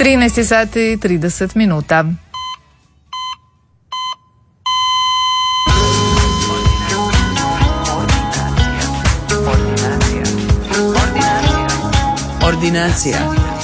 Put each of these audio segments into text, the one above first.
13 sati i 30 minuta. Ordinacija.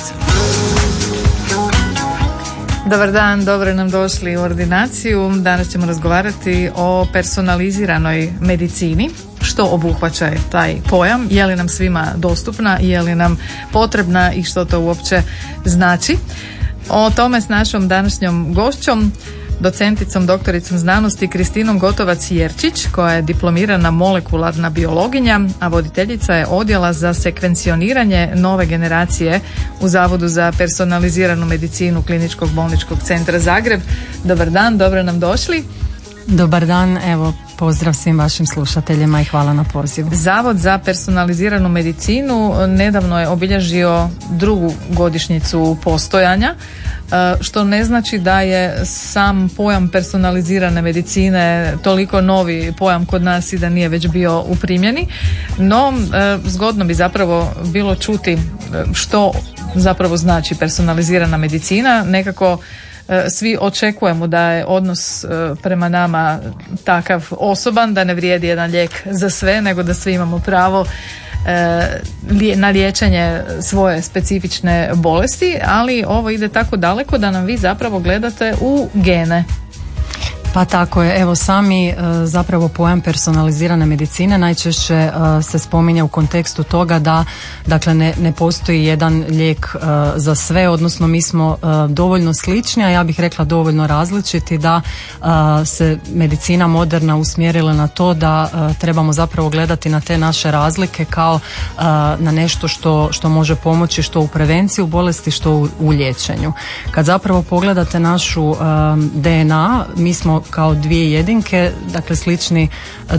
Dobar dan, dobro nam došli u ordinaciju. Danas ćemo razgovarati o personaliziranoj medicini. Što obuhvaća taj pojam, je li nam svima dostupna, je li nam potrebna i što to uopće znači. O tome s našom današnjom gošćom, docenticom, doktoricom znanosti Kristinom Gotovac-Jerčić, koja je diplomirana molekularna biologinja, a voditeljica je odjela za sekvencioniranje nove generacije u Zavodu za personaliziranu medicinu Kliničkog bolničkog centra Zagreb. Dobar dan, dobro nam došli. Dobar dan, evo pozdrav svim vašim slušateljima i hvala na pozivu. Zavod za personaliziranu medicinu nedavno je obilježio 2. godišnjicu postojanja, što ne znači da je sam pojam personalizirane medicine toliko novi pojam kod nas i da nije već bio u primjeni, no zgodno bi zapravo bilo čuti što zapravo znači personalizirana medicina. Nekako svi očekujemo da je odnos prema nama takav osoban, da ne vrijedi jedan lijek za sve, nego da svi imamo pravo na liječenje svoje specifične bolesti, ali ovo ide tako daleko da nam vi zapravo gledate u gene. Pa tako je, evo sami zapravo pojam personalizirane medicine najčešće se spominje u kontekstu toga da dakle ne postoji jedan lijek za sve, odnosno mi smo dovoljno slični, a ja bih rekla dovoljno različiti da se medicina moderna usmjerila na to da trebamo zapravo gledati na te naše razlike kao na nešto što može pomoći što u prevenciju bolesti, što u liječenju. Kad zapravo pogledate našu DNA, mi smo kao dvije jedinke, dakle slični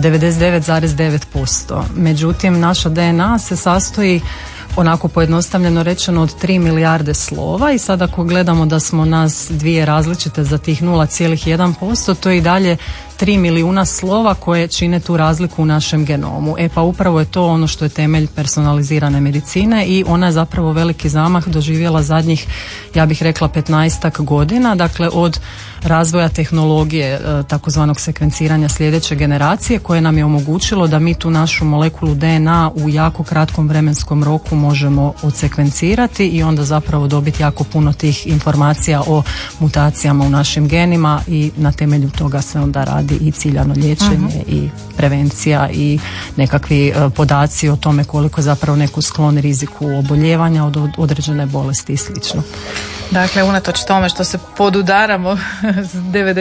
99,9%. Međutim, naša DNA se sastoji, onako pojednostavljeno rečeno, od 3 milijarde slova i sad ako gledamo da smo nas dvije različite za tih 0,1%, to je i dalje 3 milijuna slova koje čine tu razliku u našem genomu. Pa upravo je to ono što je temelj personalizirane medicine i ona je zapravo veliki zamah doživjela zadnjih, ja bih rekla, 15-ak godina, dakle od razvoja tehnologije takozvanog sekvenciranja sljedeće generacije koje nam je omogućilo da mi tu našu molekulu DNA u jako kratkom vremenskom roku možemo odsekvencirati i onda zapravo dobiti jako puno tih informacija o mutacijama u našim genima i na temelju toga se onda radi i ciljano liječenje i prevencija i nekakvi podaci o tome koliko zapravo neko sklon riziku oboljevanja od određene bolesti i slično. Dakle, unatoč tome što se podudaramo s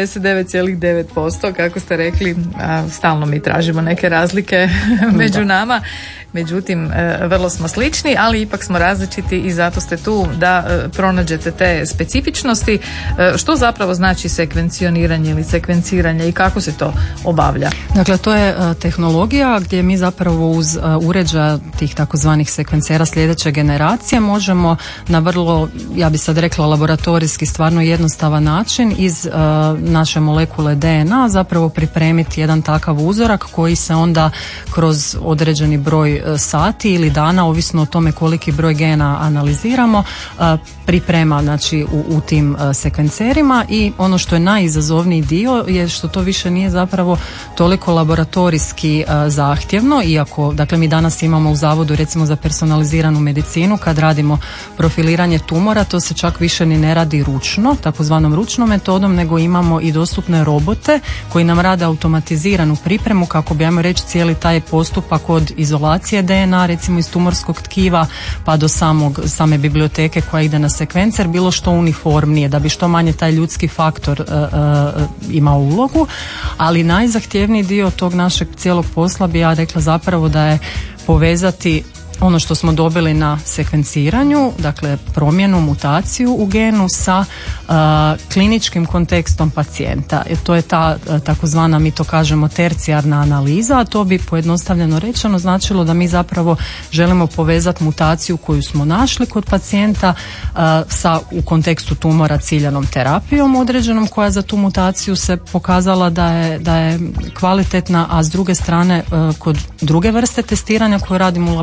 99,9%, kako ste rekli, stalno mi tražimo neke razlike među nama. Međutim, vrlo smo slični, ali ipak smo različiti i zato ste tu da pronađete te specifičnosti. Što zapravo znači sekvencioniranje ili sekvenciranje i kako se to obavlja? Dakle, to je tehnologija gdje mi zapravo uz uređaja tih takozvanih sekvencera sljedeće generacije možemo na vrlo, ja bi sad rekla, laboratorijski, stvarno jednostavan način iz naše molekule DNA zapravo pripremiti jedan takav uzorak koji se onda kroz određeni broj sati ili dana, ovisno o tome koliki broj gena analiziramo, priprema, znači u tim sekvencerima. I ono što je najizazovniji dio je što to više nije zapravo toliko laboratorijski zahtjevno, iako dakle mi danas imamo u Zavodu recimo za personaliziranu medicinu kad radimo profiliranje tumora, to se čak više ni ne radi ručno, takozvanom ručnom metodom, nego imamo i dostupne robote koji nam rade automatiziranu pripremu kako bi, ajmo reći, cijeli taj postupak od izolacije DNA recimo iz tumorskog tkiva pa do same biblioteke koja ide na sekvencer bilo što uniformnije, da bi što manje taj ljudski faktor imao ulogu. Ali najzahtjevniji dio tog našeg cijelog posla bi ja rekla zapravo da je povezati ono što smo dobili na sekvenciranju, dakle promjenu, mutaciju u genu sa kliničkim kontekstom pacijenta. To je ta takozvana, mi to kažemo, tercijarna analiza, a to bi pojednostavljeno rečeno značilo da mi zapravo želimo povezati mutaciju koju smo našli kod pacijenta sa, u kontekstu tumora, ciljanom terapijom određenom koja za tu mutaciju se pokazala da je kvalitetna, a s druge strane kod druge vrste testiranja koje radimo u laboratoriju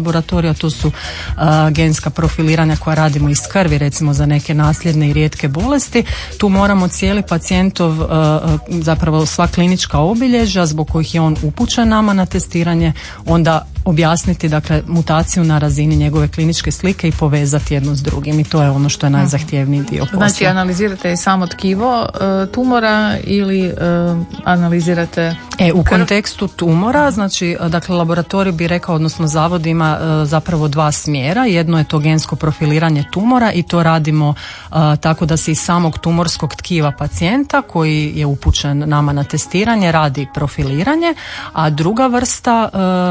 laboratoriju, a to su genska profiliranja koja radimo iz krvi, recimo za neke nasljedne i rijetke bolesti. Tu moramo cijeli pacijentov, zapravo sva klinička obilježja zbog kojih je on upućen nama na testiranje, onda objasniti dakle mutaciju na razini njegove kliničke slike i povezati jedno s drugim, i to je ono što je najzahtjevniji dio posla. Znači analizirate i samo tkivo tumora ili analizirate u kontekstu tumora, znači dakle laboratorij bi rekao, odnosno zavod ima zapravo dva smjera. Jedno je to gensko profiliranje tumora i to radimo tako da se iz samog tumorskog tkiva pacijenta koji je upućen nama na testiranje radi profiliranje, a druga vrsta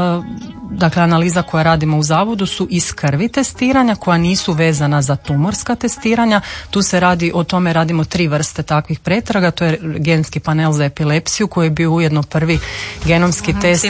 dakle analiza koja radimo u zavodu su iz krvi testiranja koja nisu vezana za tumorska testiranja. Tu se radi, o tome radimo 3 vrste takvih pretraga, to je genski panel za epilepsiju koji je bio ujedno prvi genomski test.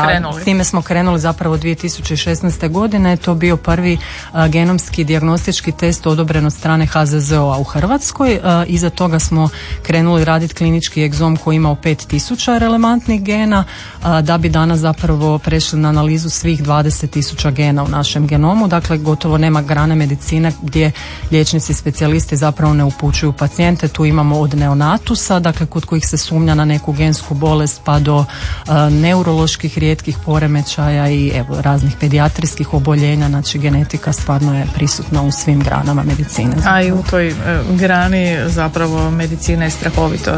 S time smo krenuli zapravo 2016. godine, to bio prvi genomski dijagnostički test odobren od strane HZZO-a u Hrvatskoj. Iza toga smo krenuli raditi klinički egzom koji imao 5000 relevantnih gena, da bi danas zapravo prešli na analizu svih 20.000 gena u našem genomu. Dakle, gotovo nema grane medicine gdje liječnici specijalisti zapravo ne upućuju pacijente. Tu imamo od neonatusa, dakle kod kojih se sumnja na neku gensku bolest, pa do neuroloških rijetkih poremećaja i evo raznih pedijatrijskih oboljenja. Znači genetika stvarno je prisutna u svim granama medicine. A i u toj grani zapravo medicina je strahovito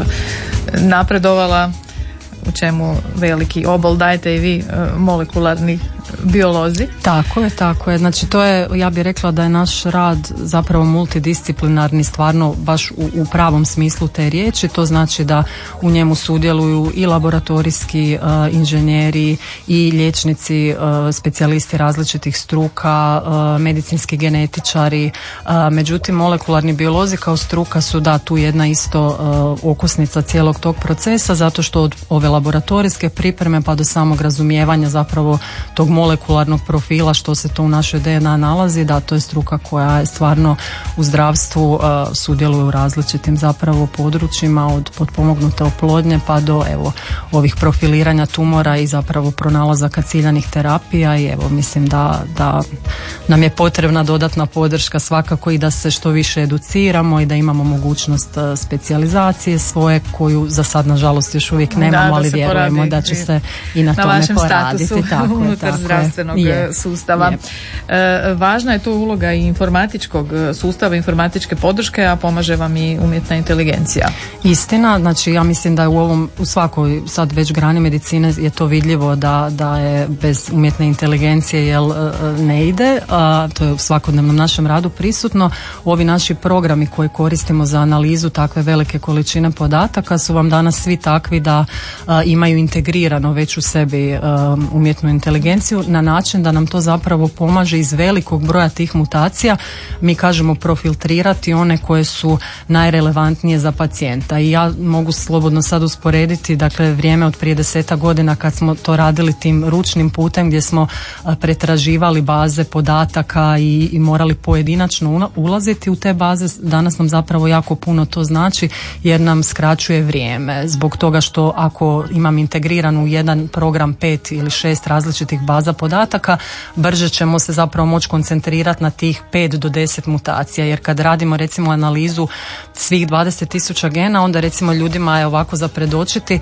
napredovala, u čemu veliki obol dajete i vi molekularni biolozi. Tako je. Znači to je, ja bih rekla da je naš rad zapravo multidisciplinarni, stvarno baš u pravom smislu te riječi. To znači da u njemu sudjeluju i laboratorijski inženjeri i liječnici, specijalisti različitih struka, medicinski genetičari. Međutim, molekularni biolozi kao struka su tu jedna isto okosnica cijelog tog procesa, zato što od ove laboratorijske pripreme pa do samog razumijevanja zapravo tog molekularnog profila što se to u našoj DNA nalazi, to je struka koja je stvarno u zdravstvu sudjeluje u različitim zapravo područjima, od potpomognute oplodnje pa do ovih profiliranja tumora i zapravo pronalazaka ciljanih terapija. I mislim da nam je potrebna dodatna podrška svakako i da se što više educiramo i da imamo mogućnost specijalizacije svoje, koju za sad nažalost još uvijek nemamo, ali vjerujemo da će se i na tome poraditi. Unutar zdravstvenog sustava. Važna je tu uloga i informatičkog sustava, informatičke podrške, a pomaže vam i umjetna inteligencija. Istina, znači ja mislim da u svakoj sad već grani medicine je to vidljivo da je bez umjetne inteligencije ne ide, to je u svakodnevnom našem radu prisutno. Ovi naši programi koje koristimo za analizu takve velike količine podataka su vam danas svi takvi da imaju integrirano već u sebi umjetnu inteligenciju na način da nam to zapravo pomaže iz velikog broja tih mutacija, mi kažemo profiltrirati one koje su najrelevantnije za pacijenta. I ja mogu slobodno sad usporediti, dakle vrijeme od prije 10 godina kad smo to radili tim ručnim putem gdje smo pretraživali baze podataka i morali pojedinačno ulaziti u te baze. Danas nam zapravo jako puno to znači jer nam skraćuje vrijeme, zbog toga što ako imam integriranu u jedan program 5 ili 6 različitih baza podataka, brže ćemo se zapravo moći koncentrirati na tih 5 do 10 mutacija, jer kad radimo recimo analizu svih 20.000 gena, onda recimo ljudima je ovako za predočiti,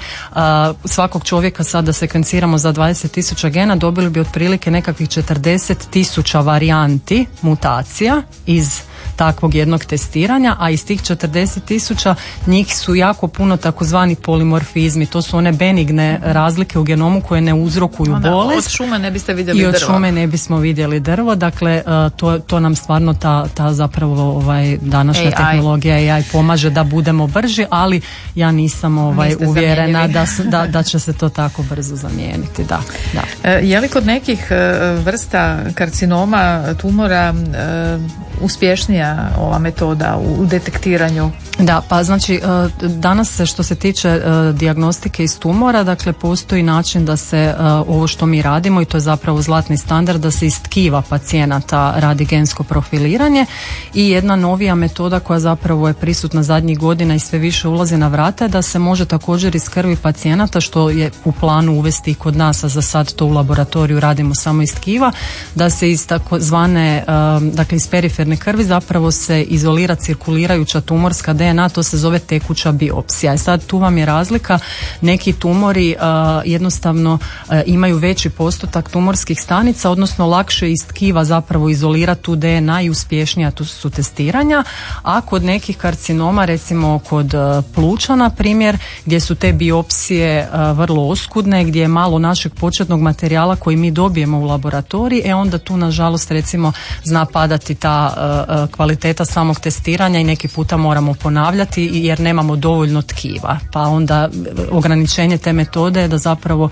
svakog čovjeka sada sekvenciramo za 20.000 gena, dobili bi otprilike nekakvih 40.000 varijanti mutacija iz takvog jednog testiranja, a iz tih 40.000 njih su jako puno takozvani polimorfizmi, to su one benigne razlike u genomu koje ne uzrokuju bolest. Od šume ne biste vidjeli drvo. I od šume ne bismo vidjeli drvo, dakle to nam stvarno ta zapravo današnja tehnologija AI pomaže da budemo brži, ali ja nisam uvjerena da će se to tako brzo zamijeniti. Da. Je li kod nekih vrsta karcinoma, tumora uspješnija najsavremenija ova metoda u detektiranju? Da, pa znači danas se što se tiče dijagnostike iz tumora, dakle postoji način da se ovo što mi radimo, i to je zapravo zlatni standard, da se iz tkiva pacijenata radi gensko profiliranje, i jedna novija metoda koja zapravo je prisutna zadnjih godina i sve više ulazi na vrata je da se može također iz krvi pacijenata, što je u planu uvesti i kod nas, a za sad to u laboratoriju radimo samo iz tkiva, da se iz takozvane, dakle iz periferne krvi zapravo se izolira cirkulirajuća tumorska DNA, to se zove tekuća biopsija. I sad tu vam je razlika, neki tumori jednostavno imaju veći postotak tumorskih stanica, odnosno lakše iz tkiva zapravo izolirati tu DNA i uspješnija tu su testiranja, a kod nekih karcinoma, recimo kod pluća na primjer, gdje su te biopsije vrlo oskudne, gdje je malo našeg početnog materijala koji mi dobijemo u laboratoriji, onda tu nažalost recimo zna padati ta kvaliteta samog testiranja i neki puta moramo ponavljati jer nemamo dovoljno tkiva, pa onda ograničenje te metode je da zapravo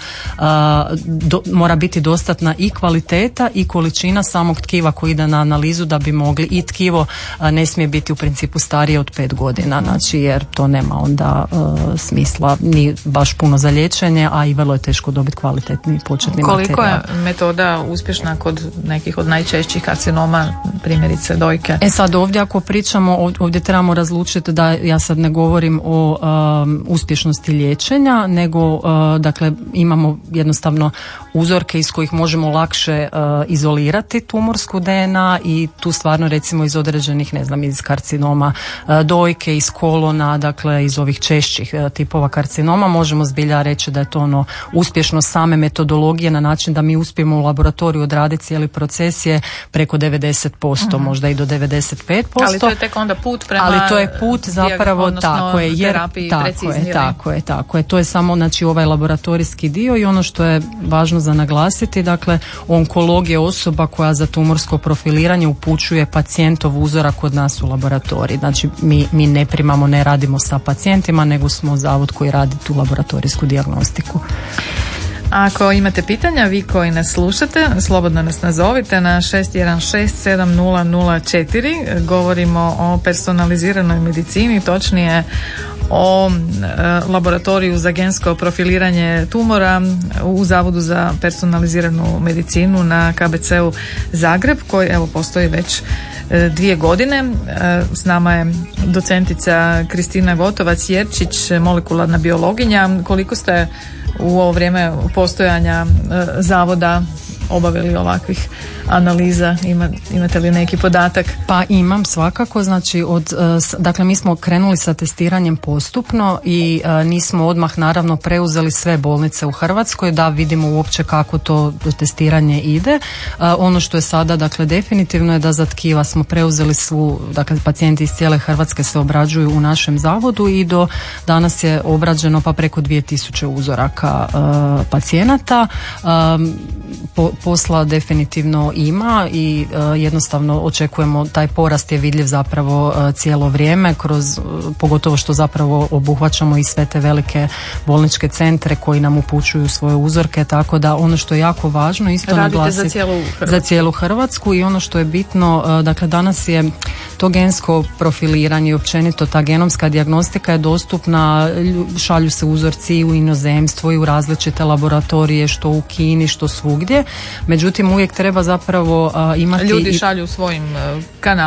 mora biti dostatna i kvaliteta i količina samog tkiva koji ide na analizu da bi mogli, i tkivo ne smije biti u principu starije od 5 godina, znači jer to nema onda smisla ni baš puno za liječenje, a i vrlo je teško dobiti kvalitetni početni materijal. Koliko je metoda uspješna kod nekih od najčešćih karcinoma, primjerice dojke? Sad ovdje ako pričamo, ovdje trebamo razlučiti da ja sad ne govorim o uspješnosti liječenja, nego dakle imamo jednostavno uzorke iz kojih možemo lakše izolirati tumorsku DNA, i tu stvarno recimo iz određenih, ne znam, iz karcinoma dojke, iz kolona, dakle iz ovih češćih tipova karcinoma možemo zbilja reći da je to ono uspješno same metodologije na način da mi uspijemo u laboratoriju odraditi cijeli proces je preko 90%, možda i do 95%. Ali to je tek onda put prema, ali to je put zapravo tako je, jer tako je, to je samo znači ovaj laboratorijski dio, i ono što je važno za naglasiti, dakle onkolog je osoba koja za tumorsko profiliranje upućuje pacijentov uzorak kod nas u laboratoriji, znači mi ne primamo, ne radimo sa pacijentima, nego smo zavod koji radi tu laboratorijsku dijagnostiku. Ako imate pitanja, vi koji nas slušate, slobodno nas nazovite na 6167004. Govorimo o personaliziranoj medicini, točnije o laboratoriju za gensko profiliranje tumora u Zavodu za personaliziranu medicinu na KBC-u Zagreb, koji evo postoji već 2 godine. S nama je docentica Kristina Gotovac-Jerčić, molekularna biologinja. Koliko ste u ovo vrijeme postojanja zavoda obavili ovakvih analiza? Imate li neki podatak? Pa imam svakako, znači dakle mi smo krenuli sa testiranjem postupno i nismo odmah naravno preuzeli sve bolnice u Hrvatskoj da vidimo uopće kako to testiranje ide. Ono što je sada dakle definitivno je da za tkiva smo preuzeli dakle pacijenti iz cijele Hrvatske se obrađuju u našem zavodu i do danas je obrađeno pa preko 2000 uzoraka pacijenata. Posla definitivno ima i jednostavno očekujemo, taj porast je vidljiv zapravo cijelo vrijeme, pogotovo što zapravo obuhvaćamo i sve te velike bolničke centre koji nam upućuju svoje uzorke, tako da ono što je jako važno isto naglasiti za cijelu Hrvatsku, i ono što je bitno, dakle danas je to gensko profiliranje i općenito ta genomska dijagnostika je dostupna, šalju se uzorci u inozemstvo i u različite laboratorije, što u Kini, što svugdje. Međutim, uvijek treba zapravo imati... Ljudi šalju svojim kanalima